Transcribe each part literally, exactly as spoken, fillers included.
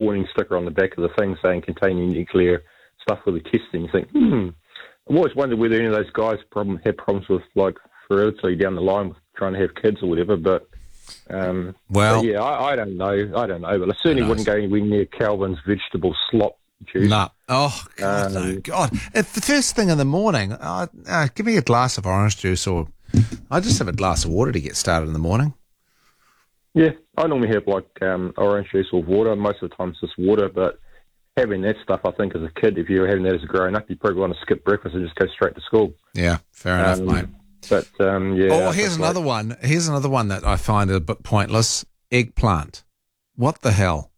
warning sticker on the back of the thing saying containing nuclear stuff for the testing. You think, hmm. I've always wondered whether any of those guys problem have problems with like fertility down the line with trying to have kids or whatever. But um, well, but yeah, I, I don't know. I don't know. But I certainly wouldn't go anywhere near Calvin's vegetable slop juice. No. Oh God, um, no. God. If the first thing in the morning, uh, uh, give me a glass of orange juice, or I just have a glass of water to get started in the morning. Yeah, I normally have like um, orange juice or water. Most of the time it's just water, but having that stuff, I think, as a kid, if you were having that as a grown up, you probably want to skip breakfast and just go straight to school. Yeah, fair enough, um, mate. But, um, yeah. Oh, here's another like, one. Here's another one that I find a bit pointless. Eggplant. What the hell?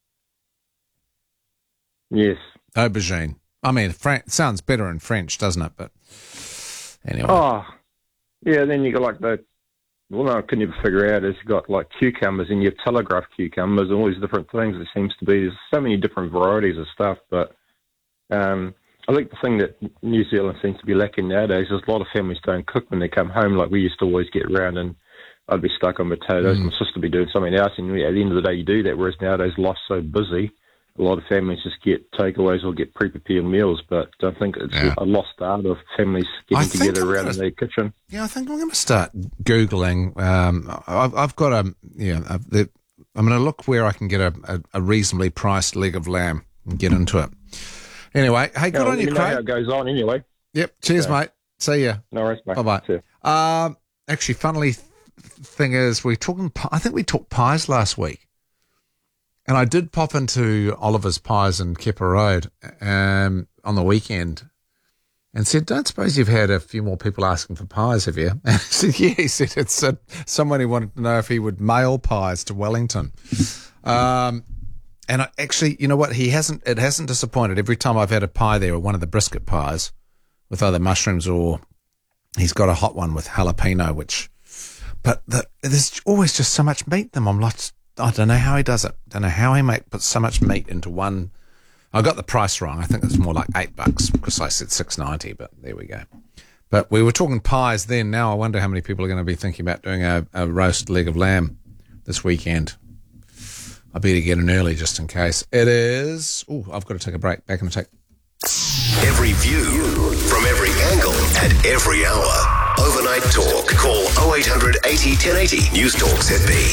Yes. Aubergine. I mean, Fran- it sounds better in French, doesn't it? But anyway. Oh, yeah, then you got like the, well, no, I couldn't even figure out is you got like cucumbers and you have telegraph cucumbers and all these different things. It seems to be, there's so many different varieties of stuff, but um, I think the thing that New Zealand seems to be lacking nowadays is a lot of families don't cook when they come home. Like we used to always get around and I'd be stuck on potatoes. Mm. My sister would be doing something else, and at the end of the day you do that, whereas nowadays life's so busy, a lot of families just get takeaways or get pre-prepared meals, but I think it's yeah. a lost art of families getting together around gonna, in their kitchen. Yeah, I think I'm going to start Googling. Um, I've, I've got a, yeah, a, the, I'm going to look where I can get a, a, a reasonably priced leg of lamb and get into it. Anyway, hey, good no, on you, Craig. Craig. Know how it goes on anyway. Yep, cheers, so, mate. See ya. No worries, mate. Bye-bye. Um, actually, funnily th- thing is, we talking. I think we talked pies last week. And I did pop into Oliver's Pies in Kepa Road um, on the weekend and said, don't suppose you've had a few more people asking for pies, have you? And he said, yeah. He said it's uh, someone who wanted to know if he would mail pies to Wellington. Um, and I, actually, you know what? He hasn't. It hasn't disappointed. Every time I've had a pie there, or one of the brisket pies with either mushrooms or he's got a hot one with jalapeno, which, but the, there's always just so much meat in them. I'm like, I don't know how he does it. Don't know how he make puts so much meat into one. I got the price wrong. I think it's more like eight bucks because I said six ninety. But there we go. But we were talking pies then. Now I wonder how many people are going to be thinking about doing a, a roast leg of lamb this weekend. I better get in early just in case. It is. Oh, I've got to take a break. Back in a tick. Every view from every angle at every hour. Overnight Talk. Call oh eight hundred eighty ten eighty. News Talk Z B.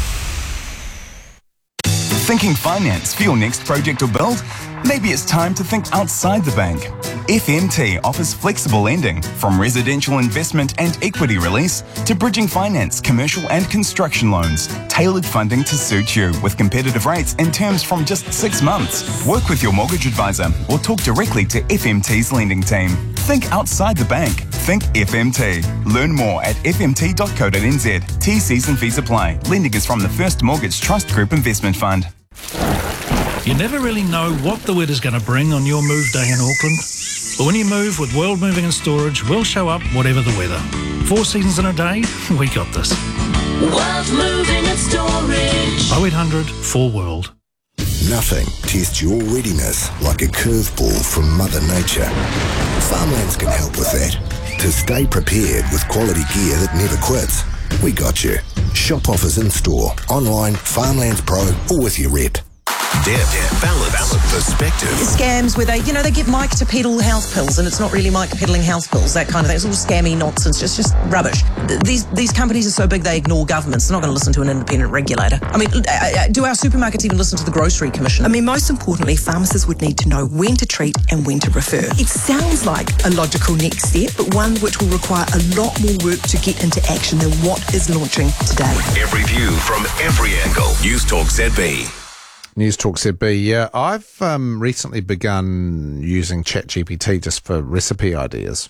Thinking finance for your next project or build? Maybe it's time to think outside the bank. F M T offers flexible lending from residential investment and equity release to bridging finance, commercial and construction loans. Tailored funding to suit you with competitive rates and terms from just six months. Work with your mortgage advisor or talk directly to F M T's lending team. Think outside the bank. Think F M T. Learn more at f m t dot co dot n z. T Cs and fees apply. Lending is from the First Mortgage Trust Group Investment Fund. You never really know what the weather's going to bring on your move day in Auckland. But when you move with World Moving and Storage, we'll show up whatever the weather. Four seasons in a day, we got this. World Moving and Storage. oh eight hundred four world. Nothing tests your readiness like a curveball from Mother Nature. Farmlands can help with that. To stay prepared with quality gear that never quits, we got you. Shop offers in store, online, Farmlands Pro, or with your rep. Depth, balance, balance, perspective. Scams where they, you know, they give Mike to peddle health pills and it's not really Mike peddling health pills, that kind of thing. It's all scammy nonsense, just just rubbish. These these companies are so big they ignore governments. They're not going to listen to an independent regulator. I mean, do our supermarkets even listen to the Grocery Commission? I mean, most importantly, pharmacists would need to know when to treat and when to refer. It sounds like a logical next step, but one which will require a lot more work to get into action than what is launching today. Every view from every angle. News Talk Z B. News Talk Z B. Yeah, I've um, recently begun using ChatGPT just for recipe ideas.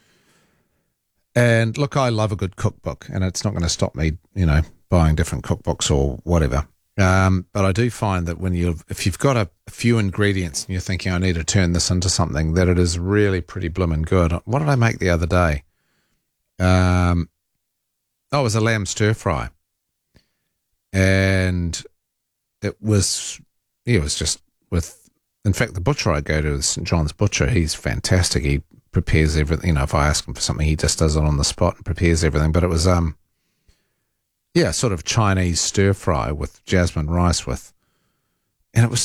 And look, I love a good cookbook, and it's not going to stop me, you know, buying different cookbooks or whatever. Um, but I do find that when you, if you've got a, a few ingredients and you're thinking, I need to turn this into something, that it is really pretty bloomin' good. What did I make the other day? Um, oh, it was a lamb stir fry, and it was, yeah, it was just with, in fact, the butcher I go to is Saint John's Butcher. He's fantastic. He prepares everything. You know, if I ask him for something, he just does it on the spot and prepares everything. But it was, um, yeah, sort of Chinese stir fry with jasmine rice with, and it was